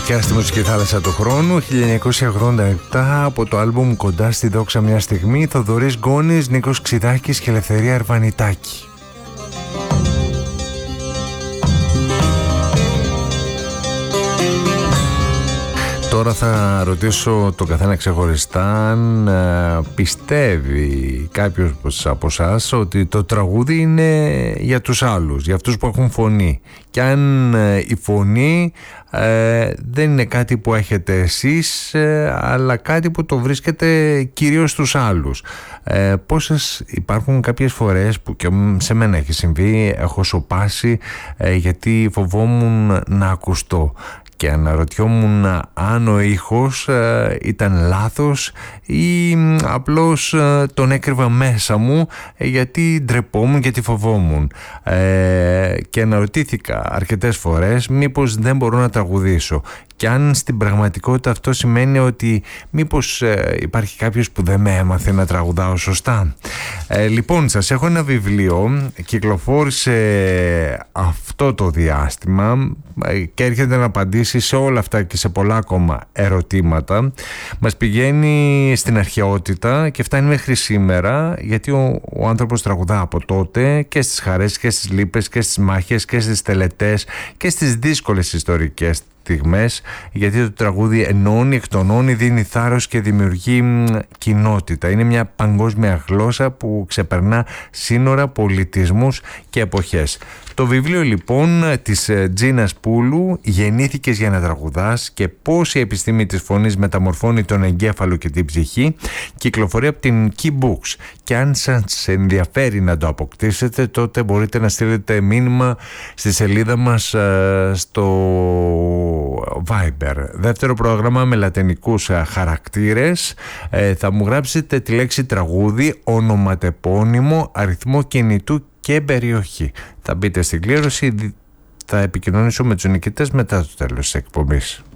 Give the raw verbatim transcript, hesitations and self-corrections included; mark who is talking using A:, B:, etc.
A: Φωτιά στη μουσική θάλασσα του χρόνου, χίλια εννιακόσια ογδόντα επτά, από το άλμπουμ Κοντά στη δόξα μια στιγμή, Θοδωρής Γκόνης, Νίκος Ξιδάκης και Ελευθερία Αρβανιτάκη. Τώρα θα ρωτήσω τον καθένα ξεχωριστά αν ε, πιστεύει κάποιος από εσάς ότι το τραγούδι είναι για τους άλλους, για αυτούς που έχουν φωνή, και αν ε, η φωνή ε, δεν είναι κάτι που έχετε εσείς, ε, αλλά κάτι που το βρίσκεται κυρίως στους άλλους. Ε, πόσες υπάρχουν κάποιες φορές που και σε μένα έχει συμβεί, έχω σωπάσει ε, γιατί φοβόμουν να ακουστώ και αναρωτιόμουν αν ο ήχος ε, ήταν λάθος ή ε, απλώς ε, τον έκρυβα μέσα μου ε, γιατί ντρεπόμουν, γιατί φοβόμουν, ε, και αναρωτήθηκα αρκετές φορές μήπως δεν μπορώ να τραγουδήσω, και αν στην πραγματικότητα αυτό σημαίνει ότι μήπως ε, υπάρχει κάποιος που δεν με έμαθε να τραγουδάω σωστά. Ε, λοιπόν, σας έχω ένα βιβλίο, κυκλοφόρησε αυτό το διάστημα ε, και έρχεται να απαντήσει σε όλα αυτά και σε πολλά ακόμα ερωτήματα. Μας πηγαίνει στην αρχαιότητα και φτάνει μέχρι σήμερα, γιατί ο, ο άνθρωπος τραγουδά από τότε και στις χαρές και στις λύπες και στις μάχες και στις τελετές και στις δύσκολες ιστορικές στιγμές, γιατί το τραγούδι ενώνει, εκτονώνει, δίνει θάρρος και δημιουργεί μ, κοινότητα. Είναι μια παγκόσμια γλώσσα που ξεπερνά σύνορα, πολιτισμούς και εποχές. Το βιβλίο λοιπόν της Τζίνας Πούλου, «Γεννήθηκες για να τραγουδάς και πώς η επιστήμη της φωνής μεταμορφώνει τον εγκέφαλο και την ψυχή», κυκλοφορεί από την Key Books, και αν σας ενδιαφέρει να το αποκτήσετε, τότε μπορείτε να στείλετε μήνυμα στη σελίδα μας ε, στο Viber. Δεύτερο πρόγραμμα με λατινικούς χαρακτήρες. Ε, θα μου γράψετε τη λέξη τραγούδι, ονοματεπώνυμο, αριθμό κινητού και περιοχή. Θα μπείτε στην κλήρωση, θα επικοινωνήσω με τους νικητές μετά το τέλος της εκπομπής.